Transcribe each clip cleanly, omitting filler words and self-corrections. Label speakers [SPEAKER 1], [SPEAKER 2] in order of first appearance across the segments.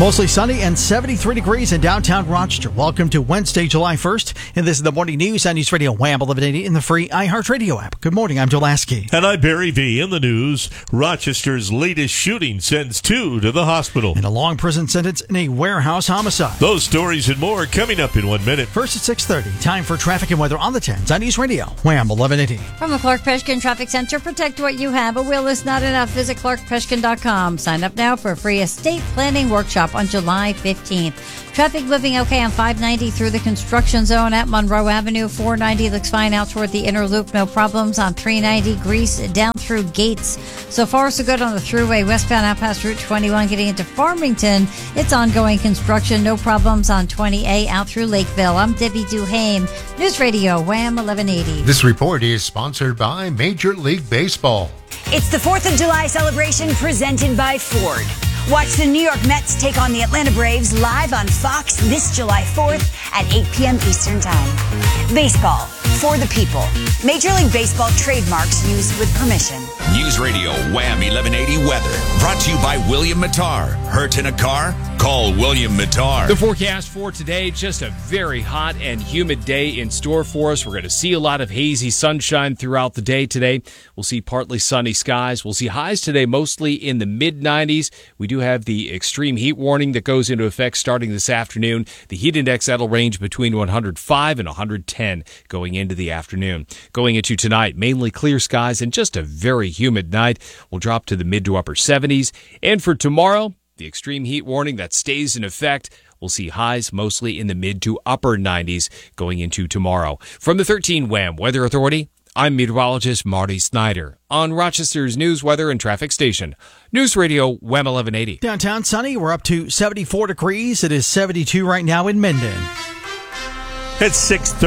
[SPEAKER 1] Mostly sunny and 73 degrees in downtown Rochester. Welcome to Wednesday, July 1st. And this is the morning news on News Radio Wham 1180 in the free iHeartRadio app. Good morning. I'm Joe Lasky.
[SPEAKER 2] And I'm Barry V. In the news, Rochester's latest shooting sends 2 to the hospital.
[SPEAKER 1] And a long prison sentence in a warehouse homicide.
[SPEAKER 2] Those stories and more coming up in 1 minute.
[SPEAKER 1] First at 6:30. Time for traffic and weather on the 10s on News Radio Wham 1180.
[SPEAKER 3] From the Clark Peshkin Traffic Center, protect what you have. A will is not enough. Visit clarkpeshkin.com. Sign up now for a free estate planning workshop on July 15th. Traffic moving okay on 590 through the construction zone at Monroe Avenue. 490 looks fine out toward the inner loop. No problems on 390 Grease down through Gates. So far, so good on the thruway westbound out past Route 21 getting into Farmington. It's ongoing construction. No problems on 20A out through Lakeville. I'm Debbie Duhane. News Radio Wham 1180.
[SPEAKER 4] This report is sponsored by Major League Baseball.
[SPEAKER 5] It's the 4th of July celebration presented by Ford. Watch the New York Mets take on the Atlanta Braves live on Fox this July 4th at 8 p.m. Eastern Time. Baseball, for the people. Major League Baseball trademarks used with permission.
[SPEAKER 6] News Radio Wham 1180 weather. Brought to you by William Mattar. Hurt in a car? Call William Mattar.
[SPEAKER 7] The forecast for today, just a very hot and humid day in store for us. We're going to see a lot of hazy sunshine throughout the day today. We'll see partly sunny skies. We'll see highs today mostly in the mid-90s. We do have the extreme heat warning that goes into effect starting this afternoon. The heat index that'll range between 105 and 110 going into the afternoon. Going into tonight, mainly clear skies and just a very humid night. We'll drop to the mid to upper 70s. And for tomorrow, the extreme heat warning that stays in effect. We'll see highs mostly in the mid to upper 90s going into tomorrow. From the 13 Wham Weather Authority, I'm meteorologist Marty Snyder on Rochester's news, weather, and traffic station. News Radio Wham 1180.
[SPEAKER 1] Downtown sunny. We're up to 74 degrees. It is 72 right now in Minden.
[SPEAKER 2] It's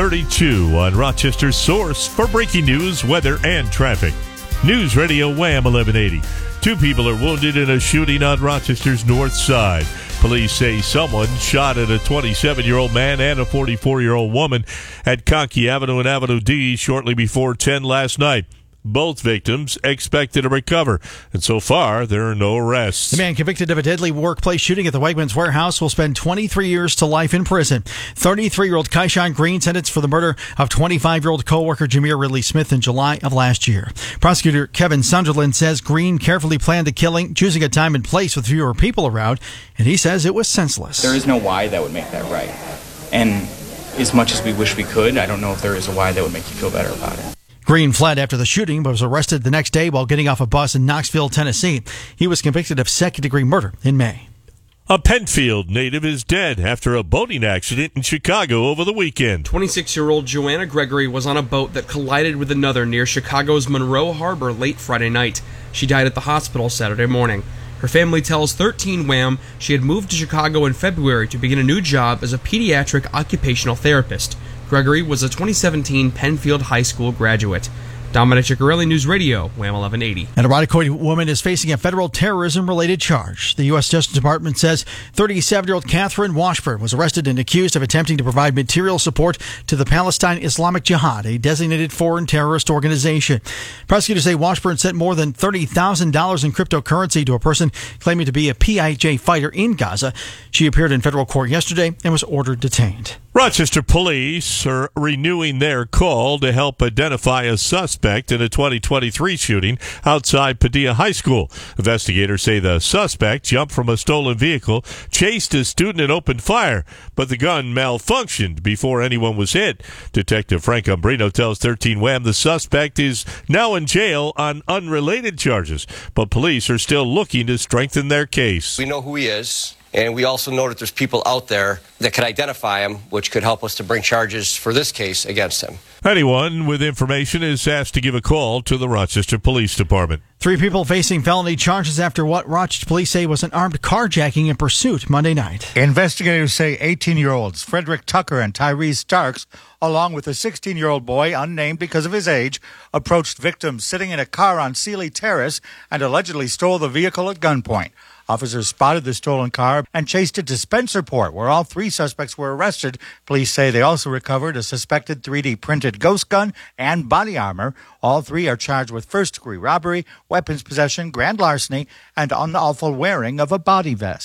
[SPEAKER 2] 6:32 on Rochester's source for breaking news, weather, and traffic. News Radio Wham 1180. 2 people are wounded in a shooting on Rochester's north side. Police say someone shot at a 27-year-old man and a 44-year-old woman at Conkey Avenue and Avenue D shortly before 10 last night. Both victims expected to recover, and so far, there are no arrests.
[SPEAKER 1] The man convicted of a deadly workplace shooting at the Wegmans warehouse will spend 23 years to life in prison. 33-year-old Kyshawn Green sentenced for the murder of 25-year-old co-worker Jameer Ridley Smith in July of last year. Prosecutor Kevin Sunderland says Green carefully planned the killing, choosing a time and place with fewer people around, and he says it was senseless.
[SPEAKER 8] There is no why that would make that right. And as much as we wish we could, I don't know if there is a why that would make you feel better about it.
[SPEAKER 1] Green fled after the shooting, but was arrested the next day while getting off a bus in Knoxville, Tennessee. He was convicted of second-degree murder in May.
[SPEAKER 2] A Penfield native is dead after a boating accident in Chicago over the weekend.
[SPEAKER 9] 26-year-old Joanna Gregory was on a boat that collided with another near Chicago's Monroe Harbor late Friday night. She died at the hospital Saturday morning. Her family tells 13 Wham she had moved to Chicago in February to begin a new job as a pediatric occupational therapist. Gregory was a 2017 Penfield High School graduate. Dominic Ciccarelli, News Radio, Wham 1180.
[SPEAKER 1] An Iroquois woman is facing a federal terrorism-related charge. The U.S. Justice Department says 37-year-old Catherine Washburn was arrested and accused of attempting to provide material support to the Palestine Islamic Jihad, a designated foreign terrorist organization. Prosecutors say Washburn sent more than $30,000 in cryptocurrency to a person claiming to be a PIJ fighter in Gaza. She appeared in federal court yesterday and was ordered detained.
[SPEAKER 2] Rochester police are renewing their call to help identify a suspect in a 2023 shooting outside Padilla High School. Investigators say the suspect jumped from a stolen vehicle, chased a student, and opened fire, but the gun malfunctioned before anyone was hit. Detective Frank Umbrino tells 13 Wham the suspect is now in jail on unrelated charges, but police are still looking to strengthen their case.
[SPEAKER 10] We know who he is. And we also know that there's people out there that could identify him, which could help us to bring charges for this case against him.
[SPEAKER 2] Anyone with information is asked to give a call to the Rochester Police Department.
[SPEAKER 1] 3 people facing felony charges after what Rochester police say was an armed carjacking in pursuit Monday night.
[SPEAKER 4] Investigators say 18-year-olds Frederick Tucker and Tyrese Starks, along with a 16-year-old boy, unnamed because of his age, approached victims sitting in a car on Sealy Terrace and allegedly stole the vehicle at gunpoint. Officers spotted the stolen car and chased it to Spencerport, where all 3 suspects were arrested. Police say they also recovered a suspected 3D printed ghost gun and body armor. All 3 are charged with first-degree robbery, weapons possession, grand larceny, and unlawful wearing of a body vest.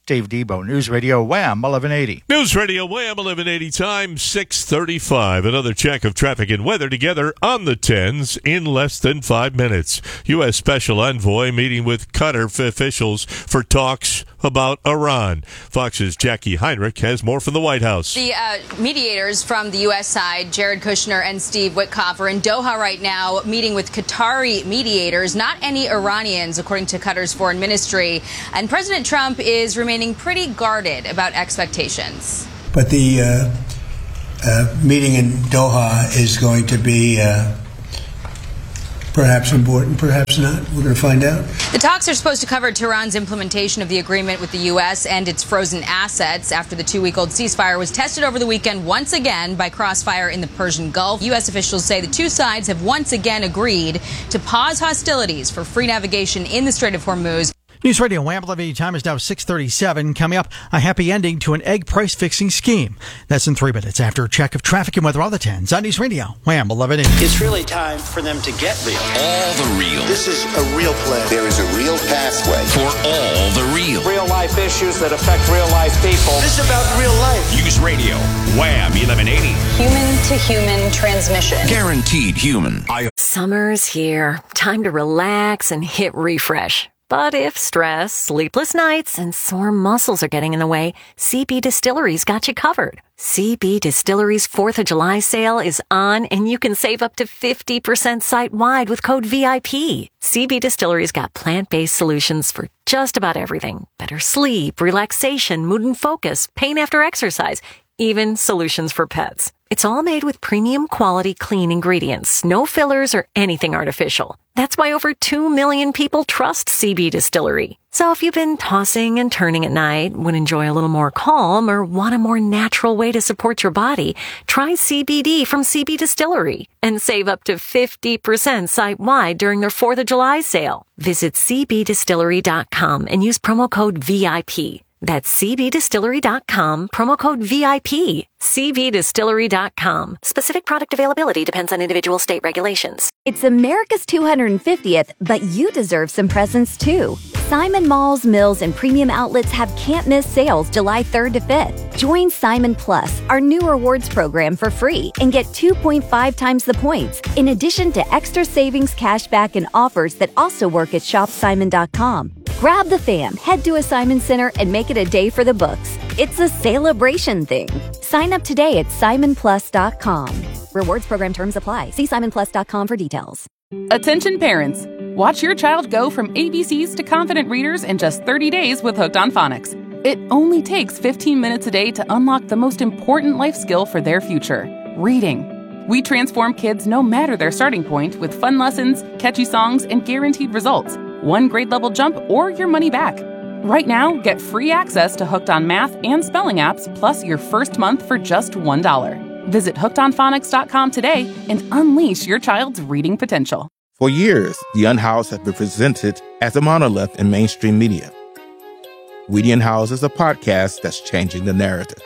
[SPEAKER 4] Dave Debo, News Radio Wham 1180.
[SPEAKER 2] News Radio Wham 1180 time, 6:35. Another check of traffic and weather together on the 10s in less than 5 minutes. U.S. Special Envoy meeting with Qatar officials for talks about Iran. Fox's Jackie Heinrich has more from the White House.
[SPEAKER 11] The mediators from the U.S. side, Jared Kushner and Steve Witkoff, are in Doha right now meeting with Qatari mediators, not any Iranians, according to Qatar's foreign ministry. And President Trump is remaining pretty guarded about expectations.
[SPEAKER 12] But the meeting in Doha is going to be perhaps important, perhaps not. We're going to find out.
[SPEAKER 11] The talks are supposed to cover Tehran's implementation of the agreement with the U.S. and its frozen assets after the 2-week-old ceasefire was tested over the weekend once again by crossfire in the Persian Gulf. U.S. officials say the two sides have once again agreed to pause hostilities for free navigation in the Strait of Hormuz.
[SPEAKER 1] News Radio Wham 1180 time is now 6:37. Coming up, a happy ending to an egg price fixing scheme. That's in 3 minutes after a check of traffic and weather on the 10s on News Radio Wham 1180.
[SPEAKER 13] It's really time for them to get real.
[SPEAKER 6] All the real.
[SPEAKER 13] This is a real play.
[SPEAKER 6] There is a real pathway for all the real.
[SPEAKER 14] Real life issues that affect real life people.
[SPEAKER 13] This is about real life.
[SPEAKER 6] News Radio Wham 1180.
[SPEAKER 15] Human to human transmission.
[SPEAKER 6] Guaranteed human.
[SPEAKER 16] Summer's here. Time to relax and hit refresh. But if stress, sleepless nights, and sore muscles are getting in the way, CB Distillery's got you covered. CB Distillery's 4th of July sale is on, and you can save up to 50% site-wide with code VIP. CB Distillery's got plant-based solutions for just about everything. Better sleep, relaxation, mood and focus, pain after exercise, even solutions for pets. It's all made with premium quality clean ingredients, no fillers or anything artificial. That's why over 2 million people trust CB Distillery. So if you've been tossing and turning at night, would enjoy a little more calm, or want a more natural way to support your body, try CBD from CB Distillery and save up to 50% site-wide during their 4th of July sale. Visit cbdistillery.com and use promo code VIP. That's cbdistillery.com, promo code VIP. cbdistillery.com. Specific product availability depends on individual state regulations.
[SPEAKER 17] It's America's 250th, but you deserve some presents too. Simon Malls, Mills, and Premium Outlets have can't-miss sales July 3rd to 5th. Join Simon Plus, our new rewards program, for free and get 2.5 times the points, in addition to extra savings, cashback, and offers that also work at shopsimon.com. Grab the fam, head to a Simon Center, and make it a day for the books. It's a celebration thing. Sign up today at simonplus.com. Rewards program terms apply. See simonplus.com for details.
[SPEAKER 18] Attention parents. Watch your child go from ABCs to confident readers in just 30 days with Hooked on Phonics. It only takes 15 minutes a day to unlock the most important life skill for their future, reading. We transform kids no matter their starting point with fun lessons, catchy songs, and guaranteed results. 1 grade level jump or your money back. Right now, get free access to Hooked on Math and Spelling apps, plus your first month for just $1. Visit hookedonphonics.com today and unleash your child's reading potential.
[SPEAKER 19] For years, The Unhoused has been presented as a monolith in mainstream media. We the Unhoused is a podcast that's changing the narrative.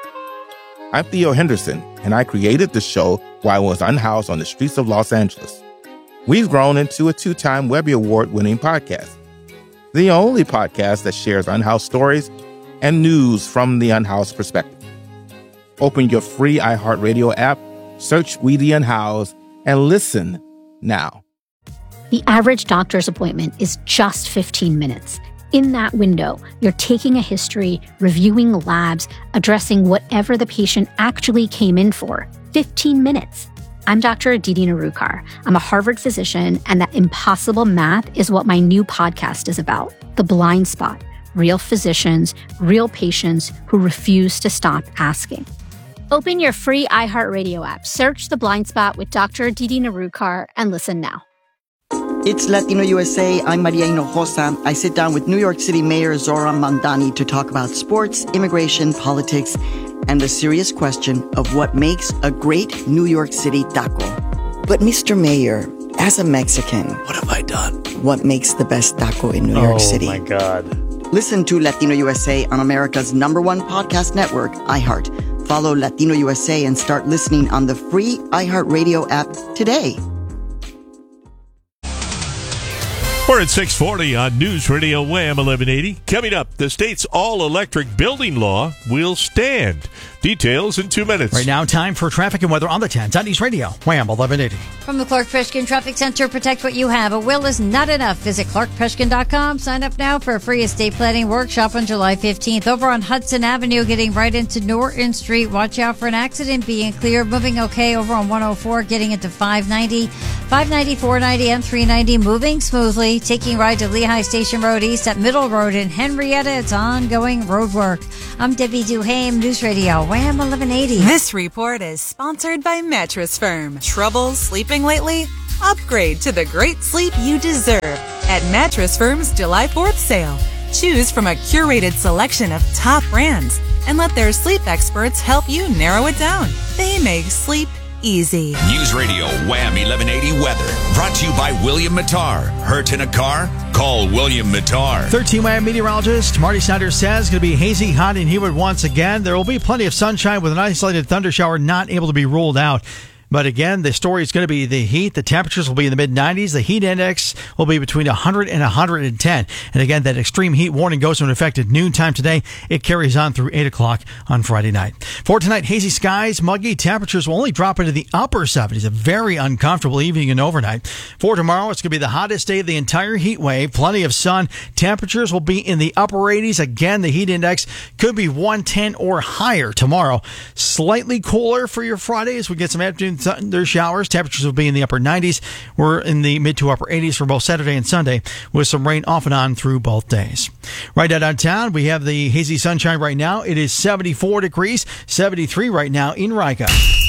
[SPEAKER 19] I'm Theo Henderson, and I created the show while I was unhoused on the streets of Los Angeles. We've grown into a 2-time Webby Award-winning podcast. The only podcast that shares unhoused stories and news from the unhoused perspective. Open your free iHeartRadio app, search We the Unhoused, and listen now.
[SPEAKER 20] The average doctor's appointment is just 15 minutes. In that window, you're taking a history, reviewing labs, addressing whatever the patient actually came in for. 15 minutes. I'm Dr. Aditi Narukar. I'm a Harvard physician, and that impossible math is what my new podcast is about. The Blind Spot. Real physicians, real patients who refuse to stop asking. Open your free iHeartRadio app, search The Blind Spot with Dr. Aditi Narukar, and listen now.
[SPEAKER 21] It's Latino USA. I'm Maria Hinojosa. I sit down with New York City Mayor Zoran Mandani to talk about sports, immigration, politics, and the serious question of what makes a great New York City taco. But Mr. Mayor, as a Mexican,
[SPEAKER 22] what have I done?
[SPEAKER 21] What makes the best taco in New York City?
[SPEAKER 22] Oh my God.
[SPEAKER 21] Listen to Latino USA on America's #1 podcast network, iHeart. Follow Latino USA and start listening on the free iHeartRadio app today.
[SPEAKER 2] We're at 640 on News Radio Wham 1180. Coming up, the state's all-electric building law will stand. Details in 2 minutes.
[SPEAKER 1] Right now, time for traffic and weather on the 10s on News Radio Wham 1180.
[SPEAKER 3] From the Clark Preshkin Traffic Center, protect what you have. A will is not enough. Visit clarkpreshkin.com. Sign up now for a free estate planning workshop on July 15th. Over on Hudson Avenue, getting right into Norton Street. Watch out for an accident. Being clear. Moving okay over on 104, getting into 590. 590, 490, and 390. Moving smoothly. Taking right to Lehigh Station Road East at Middle Road in Henrietta. It's ongoing road work. I'm Debbie Duhame, News Radio Wham 1180.
[SPEAKER 22] This report is sponsored by Mattress Firm. Trouble sleeping lately? Upgrade to the great sleep you deserve at Mattress Firm's July 4th sale. Choose from a curated selection of top brands and let their sleep experts help you narrow it down. They make sleep easy.
[SPEAKER 6] News Radio Wham 1180 weather. Brought to you by William Mattar. Hurt in a car? Call William Mattar.
[SPEAKER 1] 13 Wham meteorologist Marty Snyder says it's going to be hazy, hot, and humid once again. There will be plenty of sunshine with an isolated thunder shower not able to be ruled out. But again, the story is going to be the heat. The temperatures will be in the mid-90s. The heat index will be between 100 and 110. And again, that extreme heat warning goes into effect at noontime today. It carries on through 8 o'clock on Friday night. For tonight, hazy skies, muggy. Temperatures will only drop into the upper 70s. A very uncomfortable evening and overnight. For tomorrow, it's going to be the hottest day of the entire heat wave. Plenty of sun. Temperatures will be in the upper 80s. Again, the heat index could be 110 or higher tomorrow. Slightly cooler for your Friday as we get some afternoon thunder showers. Temperatures will be in the upper 90s. We're in the mid to upper 80s for both Saturday and Sunday with some rain off and on through both days. Right now downtown, we have the hazy sunshine right now. It is 74 degrees, 73 right now in Rica.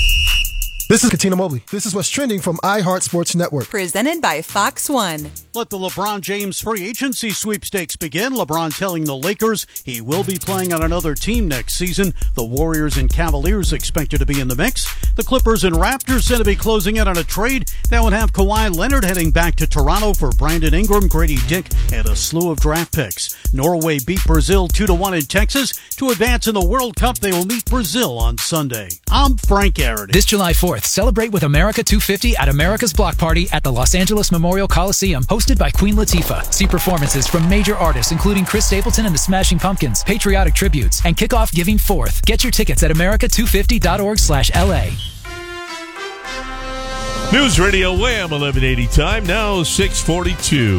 [SPEAKER 23] This is Katina Mobley. This is what's trending from iHeart Sports Network.
[SPEAKER 22] Presented by Fox One.
[SPEAKER 24] Let the LeBron James free agency sweepstakes begin. LeBron telling the Lakers he will be playing on another team next season. The Warriors and Cavaliers expected to be in the mix. The Clippers and Raptors said to be closing in on a trade that would have Kawhi Leonard heading back to Toronto for Brandon Ingram, Grady Dick, and a slew of draft picks. Norway beat Brazil 2-1 in Texas. To advance in the World Cup, they will meet Brazil on Sunday. I'm Frank Arity.
[SPEAKER 25] This July 4th, celebrate with America 250 at America's Block Party at the Los Angeles Memorial Coliseum, hosted by Queen Latifah. See performances from major artists including Chris Stapleton and the Smashing Pumpkins, patriotic tributes, and kick off Giving 4th. Get your tickets at america250.org/LA.
[SPEAKER 2] News Radio Wham 1180 time, now 6:42.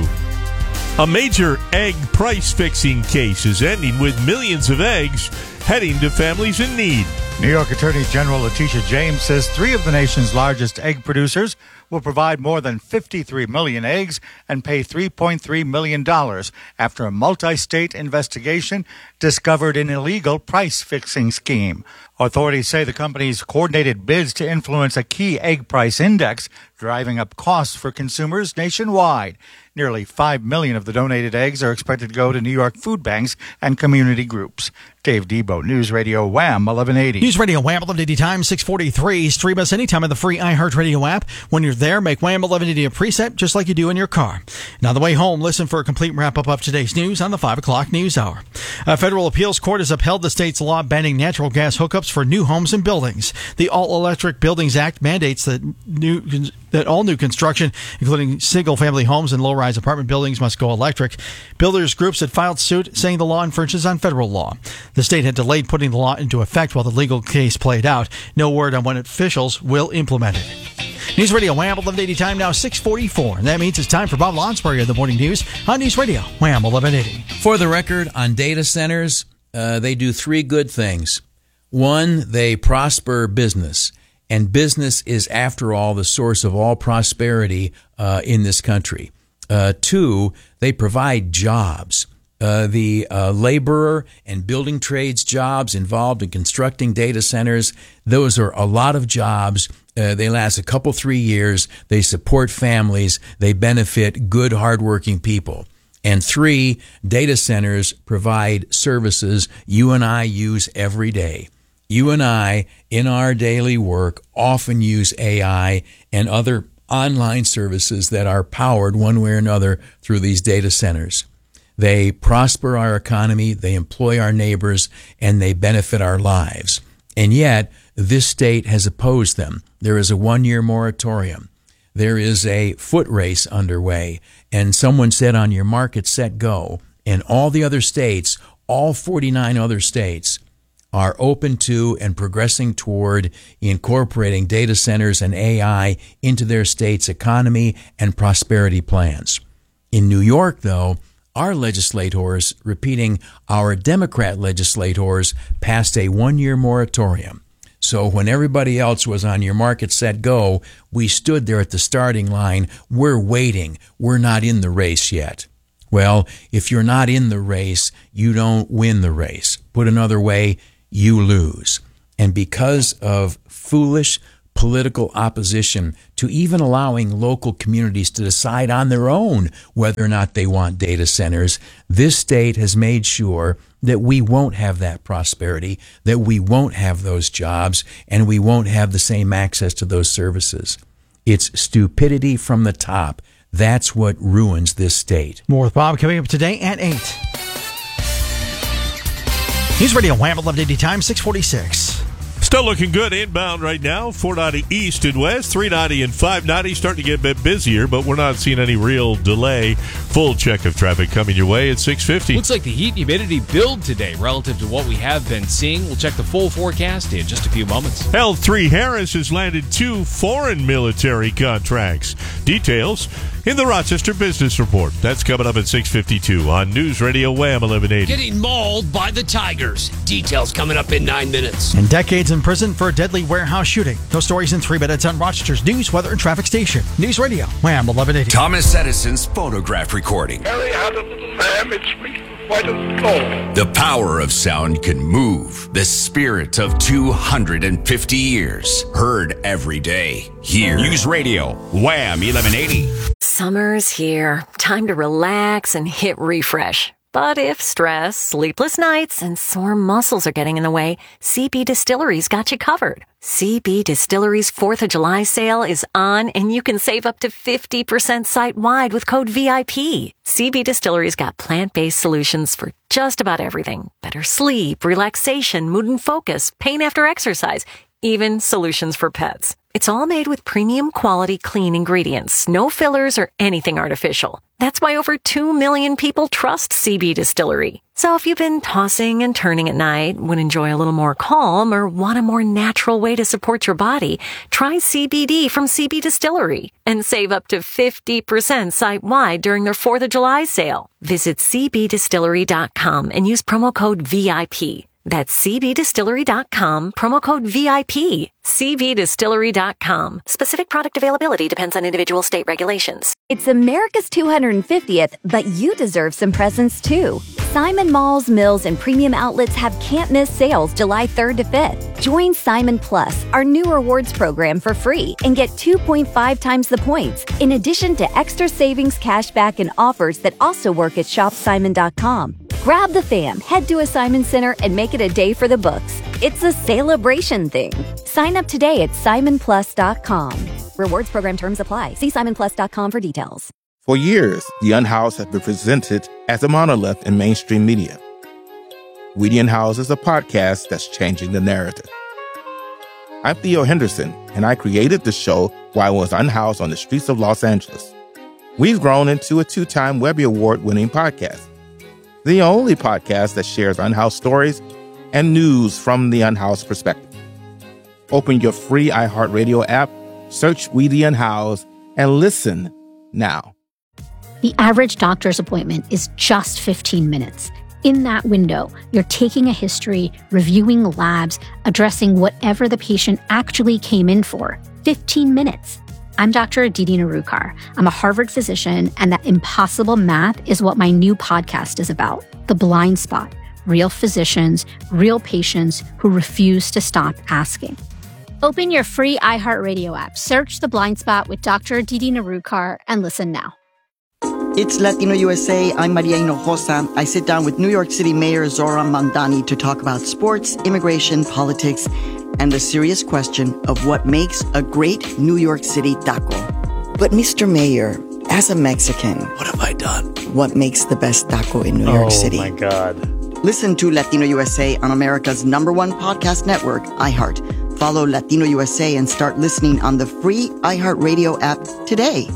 [SPEAKER 2] A major egg price fixing case is ending with millions of eggs heading to families in need.
[SPEAKER 4] New York Attorney General Letitia James says 3 of the nation's largest egg producers will provide more than 53 million eggs and pay $3.3 million after a multi-state investigation discovered an illegal price-fixing scheme. Authorities say the company's coordinated bids to influence a key egg price index, driving up costs for consumers nationwide. Nearly 5 million of the donated eggs are expected to go to New York food banks and community groups. Dave Debo, News Radio Wham 1180.
[SPEAKER 1] News Radio Wham 1180 time 6:43. Stream us anytime in the free iHeartRadio app. When you're there, make Wham 1180 a preset just like you do in your car. And on the way home, listen for a complete wrap-up of today's news on the 5 o'clock news hour. A federal appeals court has upheld the state's law banning natural gas hookups for new homes and buildings. The All-Electric Buildings Act mandates that all new construction, including single-family homes and low-rise apartment buildings, must go electric. Builders groups had filed suit saying the law infringes on federal law. The state had delayed putting the law into effect while the legal case played out. No word on when officials will implement it. News Radio Wham 1180 time now 6:44. And that means it's time for Bob Lonsberry of the Morning News on News Radio Wham 1180.
[SPEAKER 26] For the record, on data centers, they do 3 good things. 1, they prosper business. And business is, after all, the source of all prosperity in this country. 2, they provide jobs. The laborer and building trades jobs involved in constructing data centers, those are a lot of jobs. They last a couple, 3 years. They support families. They benefit good, hardworking people. And 3, data centers provide services you and I use every day. You and I, in our daily work, often use AI and other online services that are powered one way or another through these data centers. They prosper our economy, they employ our neighbors, and they benefit our lives. And yet, this state has opposed them. There is a 1-year moratorium. there is a foot race underway. And someone said on your market, set, go. And all the other states, all 49 other states, are open to and progressing toward incorporating data centers and AI into their state's economy and prosperity plans. In New York, though, our legislators, repeating our Democrat legislators, passed a one-year moratorium. So when everybody else was on your market, set, go, we stood there at the starting line. We're waiting. We're not in the race yet. Well, if you're not in the race, you don't win the race. Put another way, you lose. And because of foolish political opposition to even allowing local communities to decide on their own whether or not they want data centers, this state has made sure that we won't have that prosperity, that we won't have those jobs, and we won't have the same access to those services. It's stupidity from the top. That's what ruins this state.
[SPEAKER 1] More with Bob coming up today at 8. News Radio Wham 1180 time, 646.
[SPEAKER 2] Still looking good inbound right now. 490 east and west, 390 and 590. Starting to get a bit busier, but we're not seeing any real delay. Full check of traffic coming your way at 650.
[SPEAKER 5] Looks like the heat and humidity build today relative to what we have been seeing. We'll check the full forecast in just a few moments.
[SPEAKER 2] L3 Harris has landed 2 foreign military contracts. Details in the Rochester Business Report. That's coming up at 6:52 on News Radio Wham 1180.
[SPEAKER 7] Getting mauled by the Tigers. Details coming up in 9 minutes.
[SPEAKER 1] And decades in prison for a deadly warehouse shooting. Those stories in 3 minutes on Rochester's news, weather, and traffic station. News Radio Wham 1180.
[SPEAKER 6] Thomas Edison's phonograph recording.
[SPEAKER 8] Mary had a little lamb, its feet were white as snow.
[SPEAKER 6] The power of sound can move the spirit of 250 years. Heard every day. Here. News Radio Wham 1180.
[SPEAKER 16] Summer's here. Time to relax and hit refresh. But if stress, sleepless nights, and sore muscles are getting in the way, CB Distillery's got you covered. CB Distillery's 4th of July sale is on, and you can save up to 50% site-wide with code VIP. CB Distillery's got plant-based solutions for just about everything. Better sleep, relaxation, mood and focus, pain after exercise, even solutions for pets. It's all made with premium quality clean ingredients, no fillers or anything artificial. That's why over 2 million people trust CB Distillery. So if you've been tossing and turning at night, would enjoy a little more calm, or want a more natural way to support your body, try CBD from CB Distillery and save up to 50% site-wide during their 4th of July sale. Visit cbdistillery.com and use promo code VIP. That's cbdistillery.com, promo code VIP. cbdistillery.com. Specific product availability depends on individual state regulations.
[SPEAKER 17] It's America's 250th, but you deserve some presents too. Simon Malls, Mills, and Premium Outlets have can't-miss sales July 3rd to 5th. Join Simon Plus, our new rewards program, for free and get 2.5 times the points, in addition to extra savings, cashback, and offers that also work at shopsimon.com. Grab the fam, head to a Simon Center, and make it a day for the books. It's a celebration thing. Sign up today at simonplus.com. Rewards program terms apply. See simonplus.com for details.
[SPEAKER 19] For years, The Unhoused has been presented as a monolith in mainstream media. We the Unhoused is a podcast that's changing the narrative. I'm Theo Henderson, and I created the show while I was unhoused on the streets of Los Angeles. We've grown into a 2-time Webby Award-winning podcast. The only podcast that shares unhoused stories and news from the unhoused perspective. Open your free iHeartRadio app, search We the Unhoused, and listen now.
[SPEAKER 20] The average doctor's appointment is just 15 minutes. In that window, you're taking a history, reviewing labs, addressing whatever the patient actually came in for. 15 minutes. I'm Dr. Aditi Narukar. I'm a Harvard physician, and that impossible math is what my new podcast is about. The Blind Spot. Real physicians, real patients who refuse to stop asking. Open your free iHeartRadio app, search The Blind Spot with Dr. Aditi Narukar, and listen now.
[SPEAKER 21] It's Latino USA. I'm Maria Hinojosa. I sit down with New York City Mayor Zoran Mondani to talk about sports, immigration, politics, and the serious question of what makes a great New York City taco. But Mr. Mayor, as a Mexican,
[SPEAKER 7] what have I done?
[SPEAKER 21] What makes the best taco in New York City?
[SPEAKER 7] Oh my God.
[SPEAKER 21] Listen to Latino USA on America's #1 podcast network, iHeart. Follow Latino USA and start listening on the free iHeartRadio app today.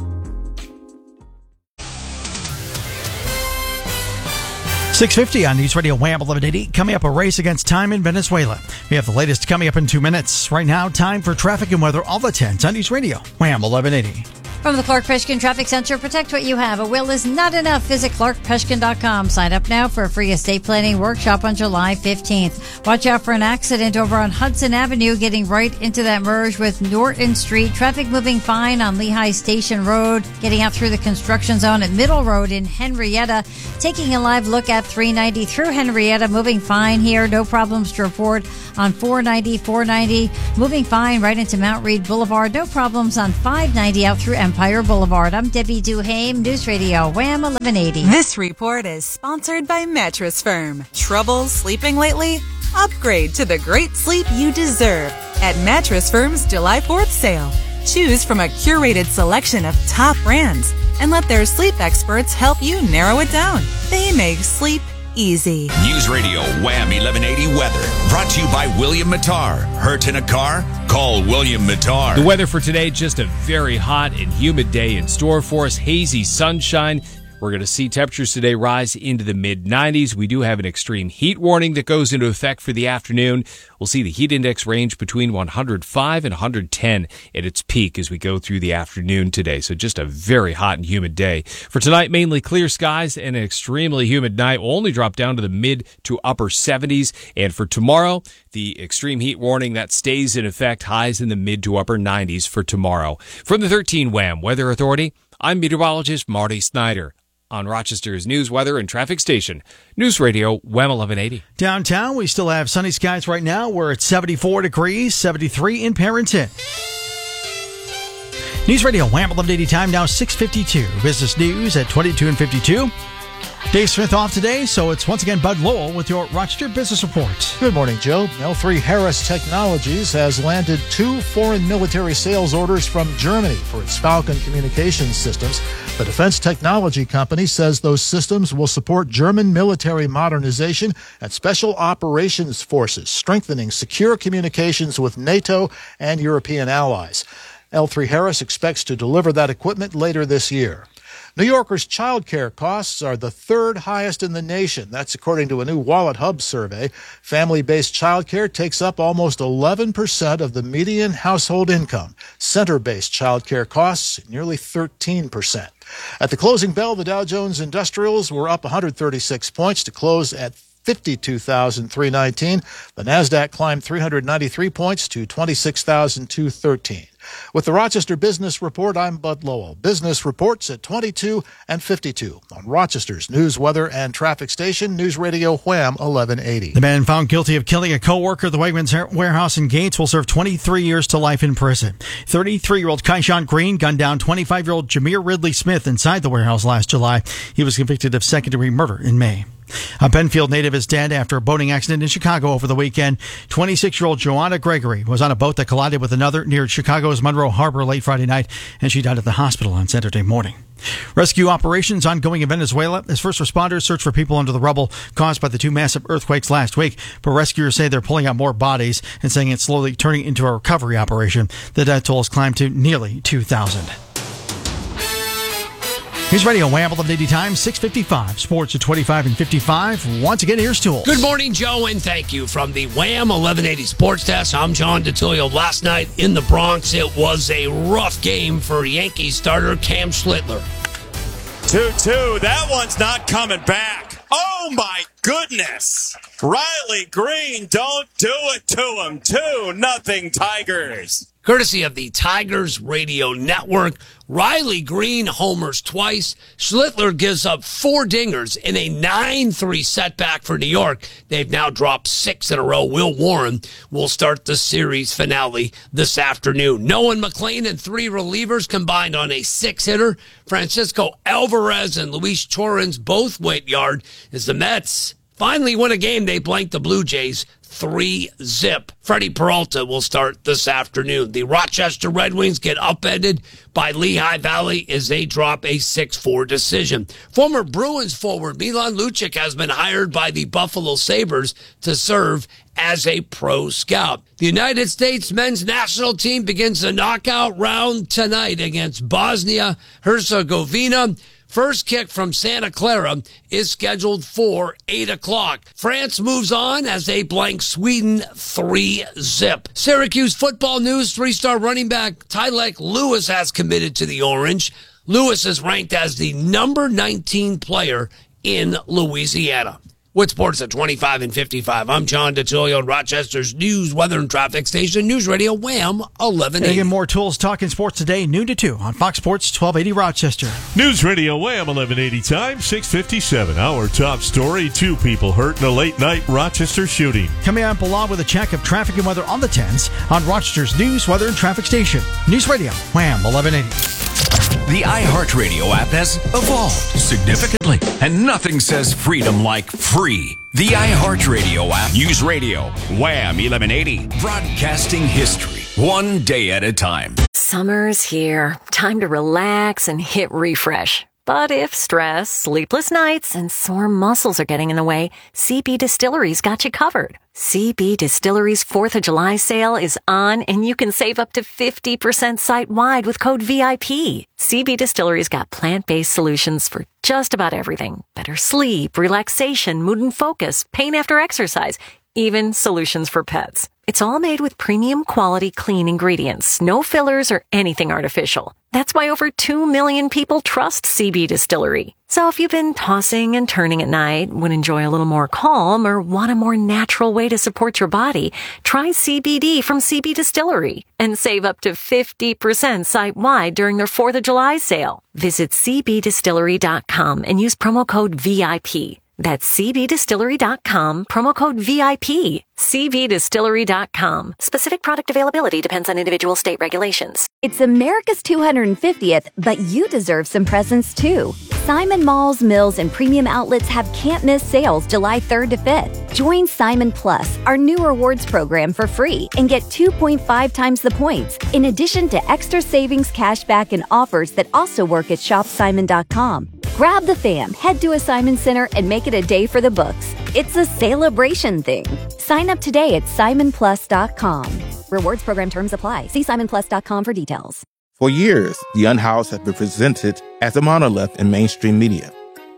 [SPEAKER 1] .650 on News Radio Wham 1180. Coming up, a race against time in Venezuela. We have the latest coming up in 2 minutes. Right now, time for traffic and weather, all the 10s on News Radio Wham 1180.
[SPEAKER 3] From the Clark Peshkin Traffic Center, protect what you have. A will is not enough. Visit ClarkPeshkin.com. Sign up now for a free estate planning workshop on July 15th. Watch out for an accident over on Hudson Avenue, getting right into that merge with Norton Street. Traffic moving fine on Lehigh Station Road, getting out through the construction zone at Middle Road in Henrietta. Taking a live look at 390 through Henrietta, moving fine here. No problems to report on 490, moving fine right into Mount Read Boulevard. No problems on 590 out through Empire Boulevard. I'm Debbie Duhame, News Radio Wham 1180.
[SPEAKER 22] This report is sponsored by Mattress Firm. Trouble sleeping lately? Upgrade to the great sleep you deserve at Mattress Firm's July 4th sale. Choose from a curated selection of top brands and let their sleep experts help you narrow it down. They make sleep easy.
[SPEAKER 6] News Radio Wham 1180 weather brought to you by William Mattar. Hurt in a car? Call William Mattar.
[SPEAKER 5] The weather for today, just a very hot and humid day in store for us. Hazy sunshine. We're going to see temperatures today rise into the mid-90s. We do have an extreme heat warning that goes into effect for the afternoon. We'll see the heat index range between 105 and 110 at its peak as we go through the afternoon today. So just a very hot and humid day. For tonight, mainly clear skies and an extremely humid night. Will only drop down to the mid to upper 70s. And for tomorrow, the extreme heat warning that stays in effect, highs in the mid to upper 90s for tomorrow. From the 13 WHAM Weather Authority, I'm meteorologist Marty Snyder. On Rochester's news, weather, and traffic station, News Radio Wham 1180.
[SPEAKER 1] Downtown, we still have sunny skies right now. We're at 74 degrees, 73 in Parenton. News Radio Wham 1180 time now 6:52. Business news at 22 and 52. Dave Smith off today, so it's once again Bud Lowell with your Rochester Business Report.
[SPEAKER 9] Good morning, Joe. L3Harris Technologies has landed 2 foreign military sales orders from Germany for its Falcon communications systems. The defense technology company says those systems will support German military modernization and special operations forces, strengthening secure communications with NATO and European allies. L3Harris expects to deliver that equipment later this year. New Yorkers' child care costs are the 3rd highest in the nation. That's according to a new Wallet Hub survey. Family-based child care takes up almost 11% of the median household income. Center-based child care costs nearly 13%. At the closing bell, the Dow Jones Industrials were up 136 points to close at 52,319. The NASDAQ climbed 393 points to 26,213. With the Rochester Business Report, I'm Bud Lowell. Business reports at 22 and 52 on Rochester's news, weather, and traffic station, News Radio Wham 1180.
[SPEAKER 1] The man found guilty of killing a co-worker at the Wegmans warehouse in Gates will serve 23 years to life in prison. 33-year-old Kyshawn Green gunned down 25-year-old Jameer Ridley Smith inside the warehouse last July. He was convicted of second-degree murder in May. A Penfield native is dead after a boating accident in Chicago over the weekend. 26-year-old Joanna Gregory was on a boat that collided with another near Chicago's Monroe Harbor late Friday night, and she died at the hospital on Saturday morning. Rescue operations ongoing in Venezuela as first responders search for people under the rubble caused by the 2 massive earthquakes last week. But rescuers say they're pulling out more bodies and saying it's slowly turning into a recovery operation. The death toll has climbed to nearly 2,000. Here's Radio Wham 1180 time, 6:55. Sports at 25 and 55. Once again, here's Tools.
[SPEAKER 7] Good morning, Joe, and thank you. From the Wham 1180 Sports Desk, I'm John DeTilio. Last night in the Bronx, it was a rough game for Yankees starter Cam Schlittler.
[SPEAKER 10] 2-2. That one's not coming back. Oh, my goodness. Riley Green, don't do it to him. 2-0 Tigers.
[SPEAKER 7] Courtesy of the Tigers Radio Network, Riley Green homers twice. Schlittler gives up 4 dingers in a 9-3 setback for New York. They've now dropped 6 in a row. Will Warren will start the series finale this afternoon. Nolan McLean and 3 relievers combined on a 6-hitter. Francisco Alvarez and Luis Torrens both went yard as the Mets finally win a game. They blanked the Blue Jays 3-0. Freddie Peralta will start this afternoon. The Rochester Red Wings get upended by Lehigh Valley as they drop a 6-4 decision. Former Bruins forward Milan Lucic has been hired by the Buffalo Sabres to serve as a pro scout. The United States men's national team begins the knockout round tonight against Bosnia-Herzegovina. First kick from Santa Clara is scheduled for 8 o'clock. France moves on as they blank Sweden 3-0. Syracuse football news, 3-star running back Tyleik Lewis has committed to the Orange. Lewis is ranked as the number 19 player in Louisiana. With sports at 25 and 55, I'm John DeTilio, Rochester's news, weather, and traffic station, News Radio Wham 1180.
[SPEAKER 1] Again, more tools talking sports today, noon to 2 on Fox Sports 1280 Rochester.
[SPEAKER 2] News Radio Wham 1180 time, 6:57. Our top story, 2 people hurt in a late-night Rochester shooting.
[SPEAKER 1] Coming up along with a check of traffic and weather on the 10s on Rochester's news, weather, and traffic station. News Radio Wham 1180.
[SPEAKER 6] The iHeartRadio app has evolved significantly, and nothing says freedom like free. The iHeartRadio app. Use radio. Wham 1180. Broadcasting history, one day at a time.
[SPEAKER 16] Summer's here. Time to relax and hit refresh. But if stress, sleepless nights, and sore muscles are getting in the way, CB Distillery's got you covered. CB Distillery's 4th of July sale is on, and you can save up to 50% site-wide with code VIP. CB Distillery's got plant-based solutions for just about everything. Better sleep, relaxation, mood and focus, pain after exercise, even solutions for pets. It's all made with premium quality clean ingredients, no fillers or anything artificial. That's why over 2 million people trust CB Distillery. So if you've been tossing and turning at night, would enjoy a little more calm, or want a more natural way to support your body, try CBD from CB Distillery and save up to 50% site-wide during their 4th of July sale. Visit cbdistillery.com and use promo code VIP. That's cbdistillery.com, promo code VIP. cbdistillery.com. Specific product availability depends on individual state regulations.
[SPEAKER 17] It's America's 250th, but you deserve some presents too. Simon Malls, Mills, and Premium Outlets have can't-miss sales July 3rd to 5th. Join Simon Plus, our new rewards program, for free and get 2.5 times the points, in addition to extra savings, cashback, and offers that also work at shopsimon.com. Grab the fam, head to a Simon Center, and make it a day for the books. It's a celebration thing. Sign up today at simonplus.com. Rewards program terms apply. See simonplus.com for details.
[SPEAKER 19] For years, the Unhoused have been presented as a monolith in mainstream media.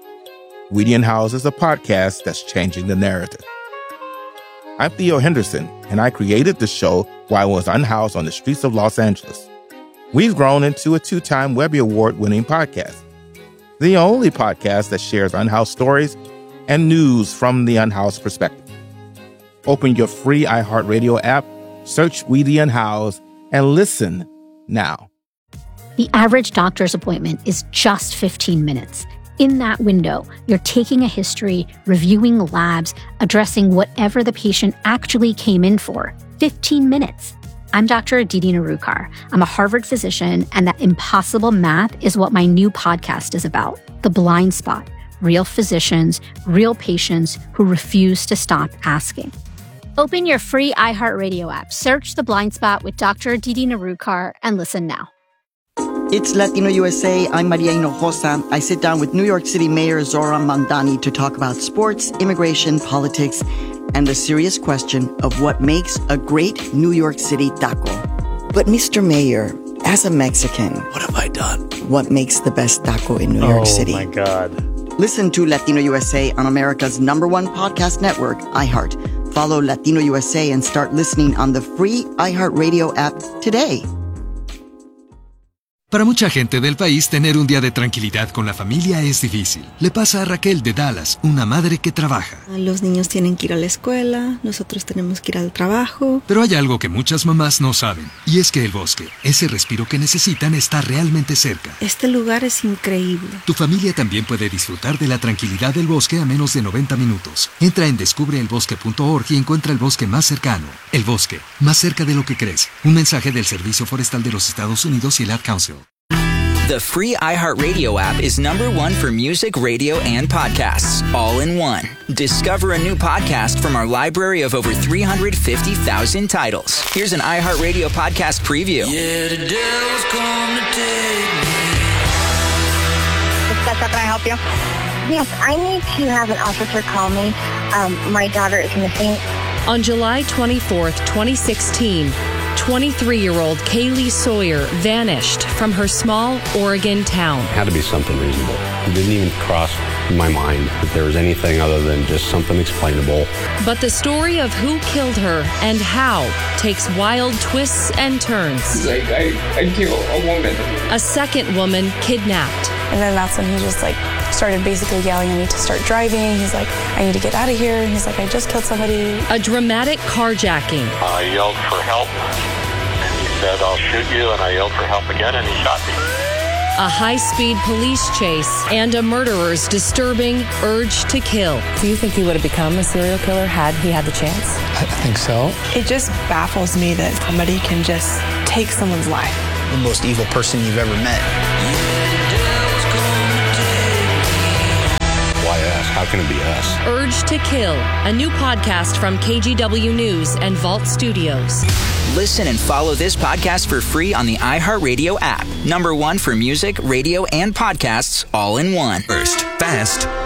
[SPEAKER 19] We the Unhoused is a podcast that's changing the narrative. I'm Theo Henderson, and I created the show while I was unhoused on the streets of Los Angeles. We've grown into a 2-time Webby Award-winning podcast. The only podcast that shares unhoused stories and news from the unhoused perspective. Open your free iHeartRadio app, search We the Unhoused, and listen now.
[SPEAKER 20] The average doctor's appointment is just 15 minutes. In that window, you're taking a history, reviewing labs, addressing whatever the patient actually came in for. 15 minutes. I'm Dr. Aditi Narukar. I'm a Harvard physician, and that impossible math is what my new podcast is about. The Blind Spot. Real physicians, real patients who refuse to stop asking. Open your free iHeartRadio app, search The Blind Spot with Dr. Aditi Narukar, and listen now.
[SPEAKER 21] It's Latino USA. I'm Maria Hinojosa. I sit down with New York City Mayor Zoran Mandani to talk about sports, immigration, politics, and the serious question of what makes a great New York City taco. But Mr. Mayor, as a Mexican,
[SPEAKER 7] what have I done?
[SPEAKER 21] What makes the best taco in New York City?
[SPEAKER 11] Oh my God.
[SPEAKER 21] Listen to Latino USA on America's #1 podcast network, iHeart. Follow Latino USA and start listening on the free iHeartRadio app today.
[SPEAKER 12] Para mucha gente del país, tener un día de tranquilidad con la familia es difícil. Le pasa a Raquel de Dallas, una madre que trabaja.
[SPEAKER 13] Los niños tienen que ir a la escuela, nosotros tenemos que ir al trabajo.
[SPEAKER 12] Pero hay algo que muchas mamás no saben, y es que el bosque, ese respiro que necesitan, está realmente cerca.
[SPEAKER 13] Este lugar es increíble.
[SPEAKER 12] Tu familia también puede disfrutar de la tranquilidad del bosque a menos de 90 minutos. Entra en descubreelbosque.org y encuentra el bosque más cercano. El bosque, más cerca de lo que crees. Un mensaje del Servicio Forestal de los Estados Unidos y el Ad Council.
[SPEAKER 11] The free iHeartRadio app is #1 for music, radio, and podcasts, all in one. Discover a new podcast from our library of over 350,000 titles. Here's an iHeartRadio podcast preview.
[SPEAKER 14] Yeah, the devil's come to take me.
[SPEAKER 15] Can I help you? Yes, I need to have an officer call me. My daughter is missing.
[SPEAKER 18] On July 24th, 2016, 23-year-old Kaylee Sawyer vanished from her small Oregon town.
[SPEAKER 23] It had to be something reasonable. It didn't even cross my mind that there was anything other than just something explainable.
[SPEAKER 18] But the story of who killed her and how takes wild twists and turns.
[SPEAKER 24] He's like, I killed a woman.
[SPEAKER 18] A second woman kidnapped.
[SPEAKER 27] And then that's when he just started basically yelling at me to start driving. He's like, I need to get out of here. He's like, I just killed somebody.
[SPEAKER 18] A dramatic carjacking.
[SPEAKER 8] I yelled for help, and he said, I'll shoot you, and I yelled for help again, and he shot me.
[SPEAKER 18] A high-speed police chase and a murderer's disturbing urge to kill.
[SPEAKER 27] Do you think he would have become a serial killer had he had the chance?
[SPEAKER 24] I think so.
[SPEAKER 27] It just baffles me that somebody can just take someone's life.
[SPEAKER 28] The most evil person you've ever met.
[SPEAKER 23] Why us? How can it be us?
[SPEAKER 18] Urge to Kill, a new podcast from KGW News and Vault Studios.
[SPEAKER 11] Listen and follow this podcast for free on the iHeartRadio app. #1 for music, radio, and podcasts, all in one.
[SPEAKER 6] First, fast,